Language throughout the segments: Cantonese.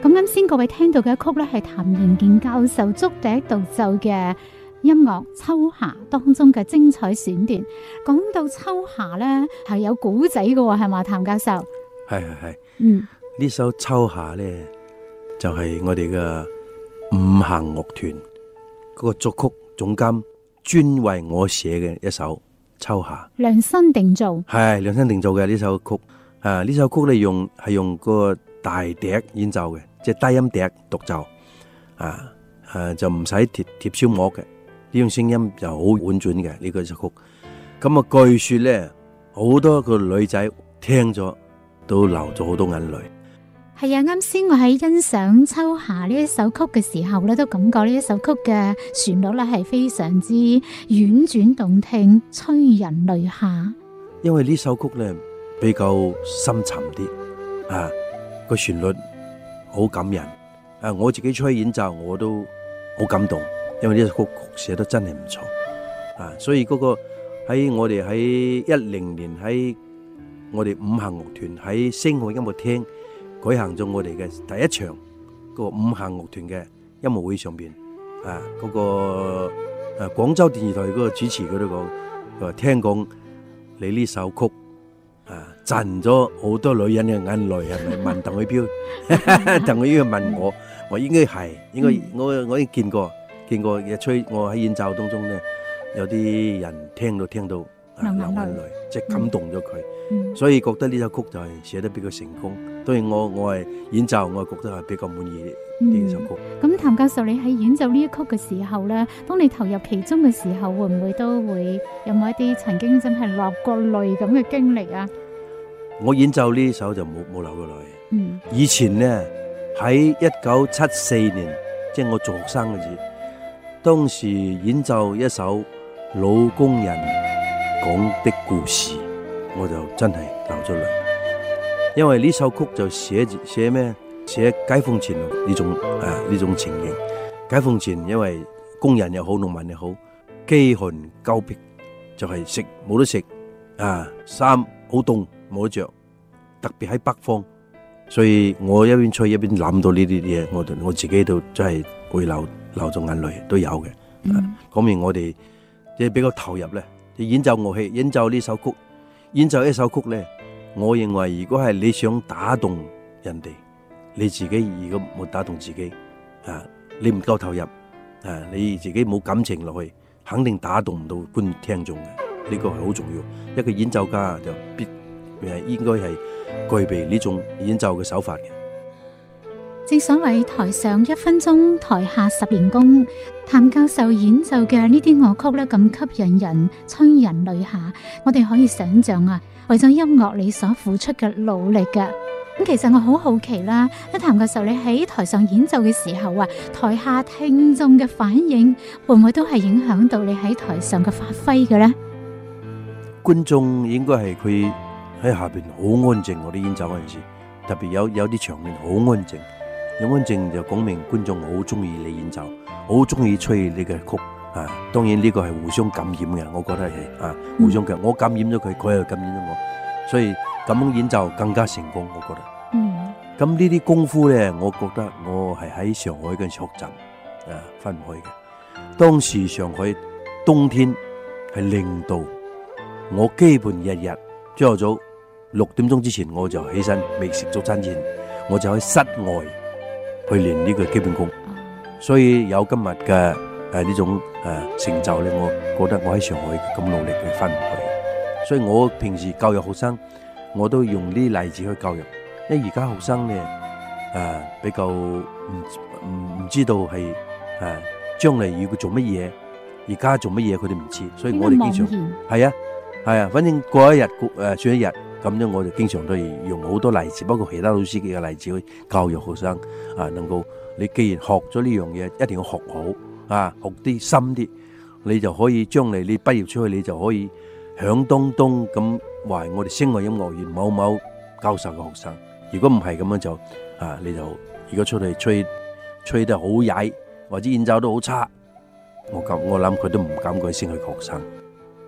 咁啱先各位聽到嘅一曲咧，係譚延健教授竹笛獨奏嘅音樂《秋霞》當中嘅精彩選段。講到秋霞咧，係有古仔嘅喎，係嘛，譚教授？ 係。呢首秋霞咧，就係我哋嘅五行樂團嗰個作曲總監專為我寫嘅一首秋霞， 量身定做。 係量身定做嘅呢首曲。呢首曲咧用個大笛演奏嘅，即係低音笛獨奏。就唔使貼燒膜嘅，呢種聲音就好婉轉嘅呢個首曲。咁啊，據說咧，好多個女仔聽咗都流咗好多眼淚。 係啊，啱先我喺欣賞秋霞呢一首曲嘅時候咧，都感覺呢一首曲嘅旋律咧係非常之婉轉動聽，催人淚下。 因為呢首曲咧比較深沉啲，個旋律好感人。我自己出去演奏我都好感動，因為呢首曲寫得真係唔錯。所以嗰個喺我哋喺2010年喺我哋五行樂團喺星海音樂廳舉行咗我哋嘅第一場個五行樂團嘅音樂會上邊，嗰個廣州電視台嗰個主持佢都講，佢話聽講你呢首曲震咗好多女人嘅眼淚，係咪？問鄧偉彪，鄧偉彪問我應該係，應該我已經見過日吹，我喺演奏當中咧，有啲人聽到流眼淚，即係感動咗佢，所以覺得呢首曲就係寫得比較成功。當然我係演奏，我係覺得係比較滿意呢首曲。 咁譚教授，你喺演奏呢一曲嘅時候咧，當你投入其中嘅時候，會唔會都會有冇一啲曾經真係落過淚咁嘅經歷啊？ 我演奏呢首就冇流過淚。以前咧喺1974年，即係我做學生嘅時，當時演奏一首老工人講的故事，我就真係流咗淚。因為呢首曲就寫咩？寫解放前呢種情形。解放前因為工人又好，農民又好，飢寒交迫，就係食冇得食，衫好凍冇得着，特別喺北方，所以我一邊吹一邊諗到呢啲嘢，我自己都真係會流咗眼淚都有嘅。講明我哋即係比較投入咧，演奏樂器，演奏呢首曲，演奏一首曲咧，我認為如果係你想打動人哋，你自己如果冇打動自己，你唔夠投入，你自己冇感情落去，肯定打動唔到聽眾嘅。呢個係好重要，一個演奏家就應該係具備呢種演奏嘅手法嘅。 正所謂台上1分鐘，台下10年功。譚教授演奏嘅呢啲樂曲咧，咁吸引人，催人淚下。我哋可以想象啊，為咗音樂你所付出嘅努力㗎。咁其實我好好奇啦，譚教授你喺台上演奏嘅時候啊，台下聽眾嘅反應會唔會都係影響到你喺台上嘅發揮嘅咧？ 觀眾應該係佢喺下邊好安靜，我哋演奏嗰陣時，特別有啲場面好安靜。有安靜就講明觀眾好中意你演奏，好中意吹你嘅曲。當然呢個係互相感染嘅，我覺得係互相嘅。我感染咗佢，佢又感染咗我，所以咁樣演奏更加成功。我覺得。咁呢啲功夫咧，我覺得我係喺上海嘅學習，分唔開嘅。當時上海冬天係0度，我基本日朝頭早6點鐘之前我就起身，未食早餐前我就喺室外去練呢個基本功，所以有今日嘅呢種成就咧，我覺得我喺上海咁努力係分唔開。所以我平時教育學生，我都用呢啲例子去教育，因為而家學生咧比較唔知道係將來要佢做乜嘢，而家做乜嘢佢哋唔知，所以我哋經常係啊，反正過一日算一日。咁樣我就經常都係用好多例子，包括其他老師嘅例子去教育學生，能夠你既然學咗呢樣嘢，一定要學好，學啲深啲，你就可以將來你畢業出去，你就可以響當當咁話我哋星海音樂院某某教授嘅學生。如果唔係咁樣就你就如果出去吹得好曳，或者演奏都好差，我諗佢都唔敢過去星海嘅學生。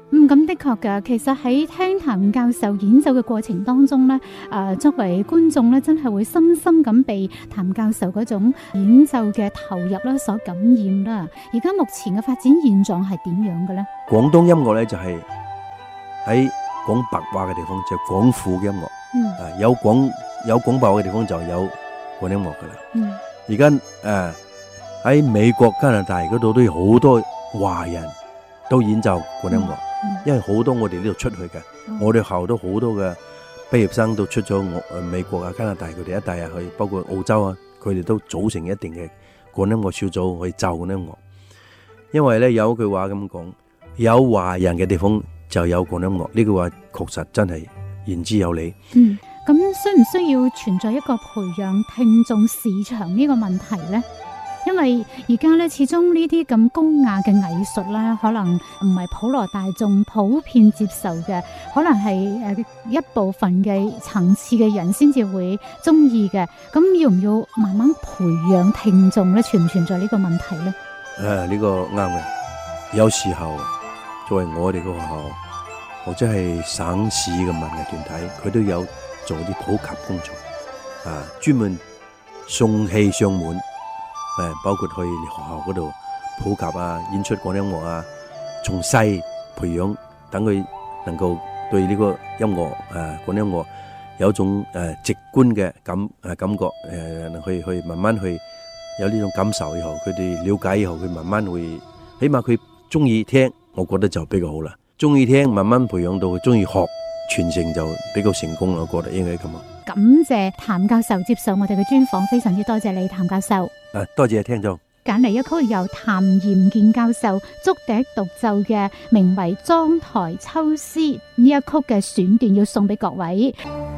咁的確㗎。其實喺聽譚教授演奏嘅過程當中呢，作為觀眾呢，真係會深深咁被譚教授嗰種演奏嘅投入啦所感染啦。而家目前嘅發展現狀係點樣嘅呢？ 廣東音樂呢，就係喺講白話嘅地方就廣府嘅音樂，有講白話嘅地方就有管音樂噶啦。而家喺美國、加拿大嗰度都有好多華人都演奏管音樂，因為好多我哋呢度出去嘅，我哋學校都好多嘅畢業生都出咗美國啊、加拿大，佢哋一帶入去，包括澳洲啊，佢哋都組成一定嘅管音樂小組去奏管音樂。因為咧有句話咁講，有華人嘅地方就有管音樂，呢句話確實真係言之有理。 咁需唔需要存在一個培養聽眾市場呢個問題呢？因為而家咧，始終呢啲咁高雅嘅藝術咧，可能唔係普羅大眾普遍接受嘅，可能係一部分嘅層次嘅人先至會中意嘅。咁要唔要慢慢培養聽眾咧？存唔存在呢個問題呢？ 呢個啱嘅。有時候作為我哋個學校或者係省市嘅文藝團體，佢都有做啲普及工作，專門送戲上門。包括去學校嗰度普及啊，演出管音樂啊，從細培養，等佢能夠對呢個音樂管音樂有一種直觀嘅感覺，去慢慢去有呢種感受以後，佢哋了解以後，佢慢慢會，起碼佢中意聽，我覺得就比較好啦。中意聽，慢慢培養到佢中意學，傳承就比較成功啦。我覺得應該咁啊。 感謝譚教授接受我哋嘅專訪，非常之多謝你，譚教授。 多謝聽眾。 揀嚟一曲由譚炎健教授竹笛獨奏嘅名為《妝台秋思》呢一曲嘅選段，要送俾各位。